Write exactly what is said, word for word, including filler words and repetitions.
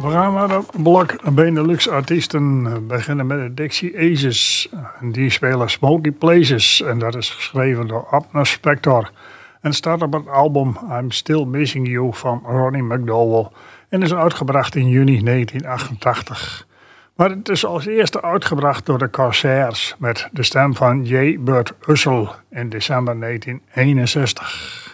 We gaan naar het blok Benelux artiesten. We beginnen met de Dixie Aces. Die spelen Smoky Places. En dat is geschreven door Abner Spector. En staat op het album I'm Still Missing You van Ronnie McDowell. En is uitgebracht in juni negentien achtentachtig. Maar het is als eerste uitgebracht door de Corsairs. Met de stem van J. Burt Ussel in december negentien eenenzestig.